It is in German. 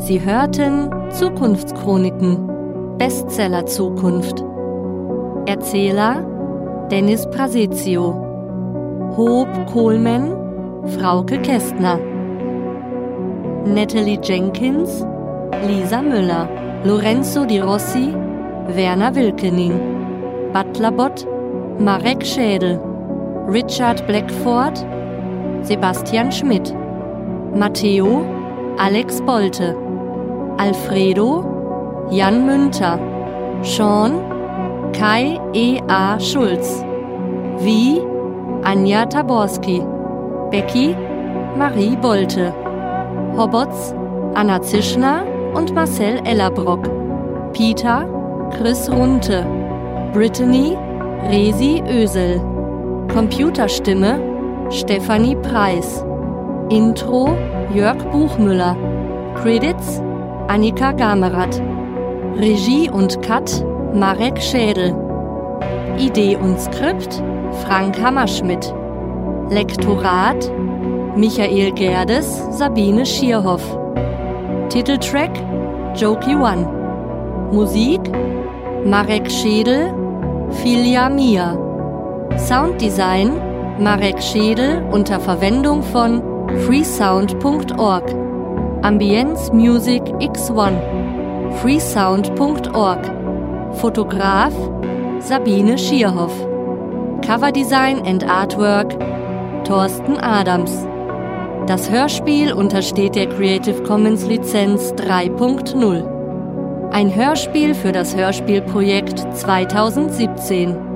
Sie hörten Zukunftschroniken, Bestseller Zukunft. Erzähler Dennis Prasezio, Hope Coleman, Frauke Kästner, Natalie Jenkins, Lisa Müller, Lorenzo Di Rossi, Werner Wilkening, Butlerbot, Marek Schädel, Richard Blackford, Sebastian Schmidt, Matteo, Alex Bolte, Alfredo, Jan Münter, Sean, Kai E.A. Schulz, Vi, Anja Taborski, Becky, Marie Bolte, Hobbots, Anna Zischner und Marcel Ellerbrock, Peter, Chris Runte, Brittany, Resi Ösel, Computerstimme, Stefanie Preis, Intro, Jörg Buchmüller, Credits, Annika Gamerath, Regie und Cut, Marek Schädel, Idee und Skript, Frank Hammerschmidt, Lektorat, Michael Gerdes, Sabine Schierhoff, Titeltrack, Jokey One, Musik, Marek Schädel, Filia Mia, Sounddesign, Marek Schädel unter Verwendung von freesound.org, Ambience Music X1, freesound.org, Fotograf Sabine Schierhoff, Coverdesign and Artwork Thorsten Adams. Das Hörspiel untersteht der Creative Commons Lizenz 3.0. Ein Hörspiel für das Hörspielprojekt 2017.